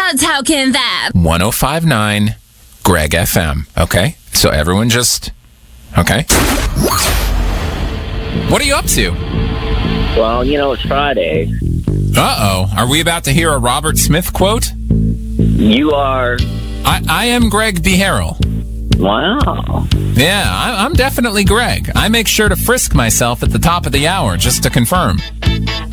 Odds, how can that? 105.9 Greg FM. Okay? So everyone just... Okay? What are you up to? Well, it's Friday. Uh-oh. Are we about to hear a Robert Smith quote? You are... I am Greg B. Harrell. Wow. Yeah, I'm definitely Greg. I make sure to frisk myself at the top of the hour just to confirm.